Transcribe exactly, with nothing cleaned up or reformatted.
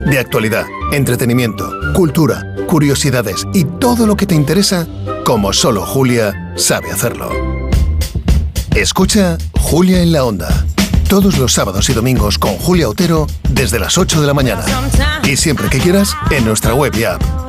De actualidad, entretenimiento, cultura, curiosidades y todo lo que te interesa, como solo Julia sabe hacerlo. Escucha Julia en la Onda. Todos los sábados y domingos con Julia Otero desde las ocho de la mañana. Y siempre que quieras, en nuestra web y app.